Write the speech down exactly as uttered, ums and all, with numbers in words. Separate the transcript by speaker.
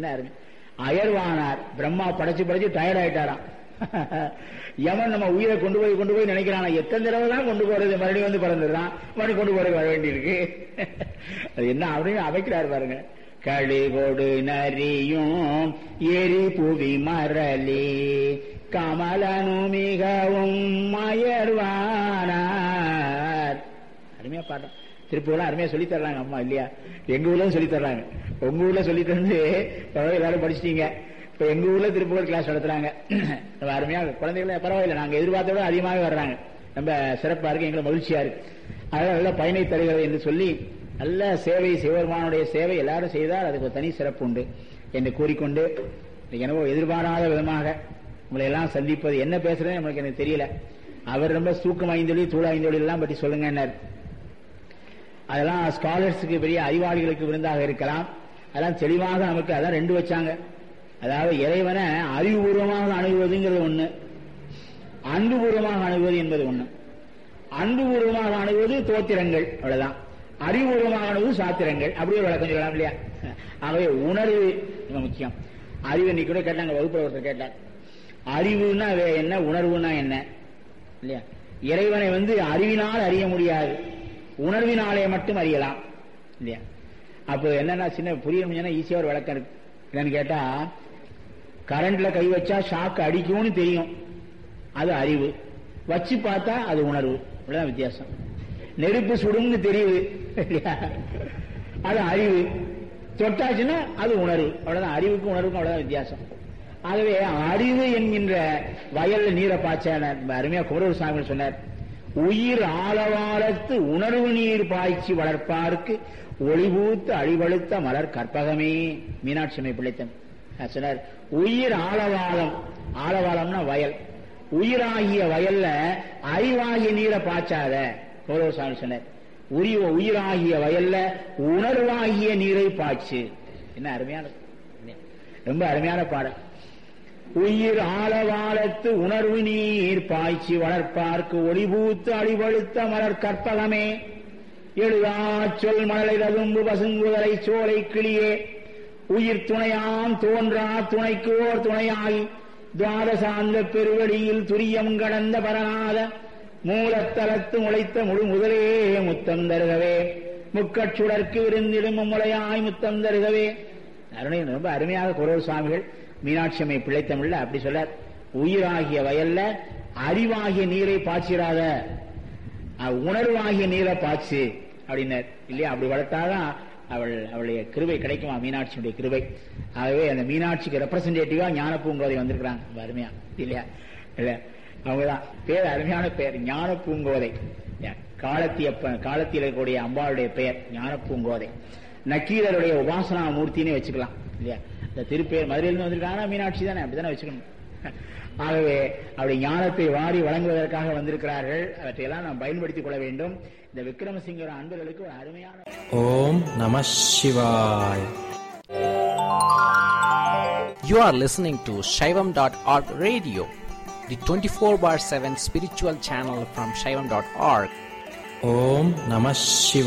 Speaker 1: அருமை. அயர்வானார் பிரம்மா படைச்சு படைச்சு டயர்ட் ஆயிட்டாராம். யமன் நம்ம உயிரை கொண்டு போய் கொண்டு போய் நினைக்கிறான், எத்தனை தடவை தான் கொண்டு போறது, மறுபடியும் வந்து பிறந்துடுறான், மறுபடியும் கொண்டு போறது வர வேண்டியிருக்கு. அது என்ன அப்படின்னு அமைக்கிறாரு பாருங்க. களிகொடு நரியும் எரி புவி மரளி கமலனு மிகவும் அயர்வானார். அருமையா பாட்டம். திருப்பூர்ல அருமையா சொல்லி தர்றாங்க அம்மா இல்லையா? எங்க ஊர்ல சொல்லி தர்றாங்க. உங்க ஊர்ல சொல்லி தந்து எல்லாரும் படிச்சிட்டீங்க. இப்ப எங்க ஊர்ல திருப்பூர் கிளாஸ் நடத்துறாங்க. அருமையா குழந்தைகளை பரவாயில்ல, நாங்க எதிர்பார்த்த விட அதிகமாக வர்றாங்க. ரொம்ப சிறப்பா இருக்கு, எங்களுக்கு மகிழ்ச்சியா இருக்கு. அதனால நல்ல பயனை தருகிறது என்று சொல்லி நல்ல சேவை, சிவபெருமானுடைய சேவை எல்லாரும் செய்தால் அதுக்கு ஒரு தனி சிறப்பு உண்டு என்று கூறிக்கொண்டு, எனவே எதிர்பாராத விதமாக உங்களை எல்லாம் சந்திப்பது, என்ன பேசுறதுன்னு நம்மளுக்கு எனக்கு தெரியல. அவர் ரொம்ப தூக்கம் ஐந்தொழி தூள ஐந்தொழி எல்லாம் பற்றி சொல்லுங்க. அதெல்லாம் ஸ்காலர்ஸுக்கு, பெரிய அறிவாளிகளுக்கு விருந்தாக இருக்கலாம். அதெல்லாம் தெளிவாக நமக்கு அதான் ரெண்டு வச்சாங்க. அதாவது இறைவனை அறிவுபூர்வமாக அணுகுவதுங்கிறது ஒண்ணு, அன்புபூர்வமாக அணுகுவது என்பது ஒண்ணு. அன்புபூர்வமாக அணுகுவது தோத்திரங்கள், அவ்வளவுதான். அறிவுபூர்வமாக அணுகுவது சாத்திரங்கள். அப்படியே விளக்கம் சொல்லலாம் இல்லையா? ஆகவே உணர்வு ரொம்ப முக்கியம். அறிவு இன்னைக்கு கூட கேட்டாங்க, வகுப்புல ஒருத்தர் கேட்டார், அறிவுன்னா என்ன, உணர்வுன்னா என்ன இல்லையா? இறைவனை வந்து அறிவினால் அறிய முடியாது, உணர்வினாலே மட்டும் அறியலாம் இல்லையா? அப்போ என்னன்னா சின்ன புரியணும்னா ஈஸியா ஒரு விளக்கம் இருக்கு. என்னன்னு கேட்டா, கரண்ட்ல கை வச்சா ஷாக்கு அடிக்கும்னு தெரியும், அது அறிவு. வச்சு பார்த்தா அது உணர்வு. இவ்வளவுதான் வித்தியாசம். நெருப்பு சுடும்னு தெரியுது, அது அறிவு. தொட்டாச்சுன்னா அது உணர்வு. அவ்வளவுதான். அறிவுக்கும் உணர்வுக்கும் அவ்வளவுதான் வித்தியாசம். ஆகவே அறிவு என்கின்ற வயல்ல நீரை பாய்ச்ச அருமையா குமரகுரு சாமி சொன்னார், உயிர் ஆழவாளத்து உணர்வு நீர் பாய்ச்சி வளர்ப்பாருக்கு ஒளிபூத்து அழிவழுத்த மலர் கற்பகமே. மீனாட்சி அம்மை பிள்ளைத்தன் சொன்னார், உயிர் ஆழவாளம், ஆழவாளம்னா வயல், உயிராகிய வயல்ல அறிவாகிய நீரை பாய்ச்சாத. குமரகுரு சாமி சொன்னார், உரிய உயிராகிய வயல்ல உணர்வாகிய நீரை பாய்ச்சு. என்ன அருமையான, ரொம்ப அருமையான பாடல். உயிர் ஆழவாளத்து உணர்வு நீர் பாய்ச்சி வளர்ப்பார்க்கு ஒளிபூத்து அழிவழுத்த மலர் கற்பகமே. எழுதா சொல் மழலை ததும்பு பசுங்குதலை சோலை கிளியே. உயிர் துணையாம் தோன்றா துணைக்கு ஓர் துணையாய் துவாதசாந்த பெருவெளியில் துரியம் கடந்த பரநாத மூலத்தலத்து முளைத்த முழு முதலே முத்தம் தருகவே. முக்கச்சுடற்கு விருந்திடும் முளையாய் முத்தம் தருகவே. அருணை ரொம்ப அருமையாக குமரகுரு சுவாமிகள் மீனாட்சி அம்மை பிள்ளைத்தமிழ்ல அப்படி சொல்ல, உயிராகிய வயல்ல அறிவாகிய நீரை பாய்ச்சிடாத, உணர்வாகிய நீரை பாய்ச்சு அப்படின்னார் இல்லையா? அப்படி வளர்த்தாதான் அவள் அவளுடைய கிருபை கிடைக்குமா, மீனாட்சியுடைய கிருபை. ஆகவே அந்த மீனாட்சிக்கு ரெப்ரசன்டேட்டிவா ஞான பூங்கோதை வந்திருக்கிறாங்க. அருமையா இல்லையா? இல்ல அவங்கதான் பேர், அருமையான பெயர் ஞான பூங்கோதை. காலத்தியப்ப காலத்தில் இருக்கக்கூடிய அம்பாளுடைய பெயர் ஞான பூங்கோதை. நக்கீரருடைய உபாசனா மூர்த்தினே வச்சுக்கலாம் இல்லையா? இந்த திருப்பேர் மதுரையிலிருந்து வந்திருக்காங்கன்னா மீனாட்சி தானே, அப்படித்தானே வச்சுக்கணும். ஆகவே அவருடைய ஞானத்தை வாரி வழங்குவதற்காக வந்திருக்கிறார்கள். அவற்றையெல்லாம் நாம் பயன்படுத்திக் கொள்ள வேண்டும். இந்த விக்ரமசிங்கர் அன்பர்களுக்கு ஒரு அருமையான
Speaker 2: ஓம் நம சிவாய். You are listening to Shaivam dot org radio, the twenty-four bar seven spiritual channel from Shaivam dot org. Om Namah Shivaya.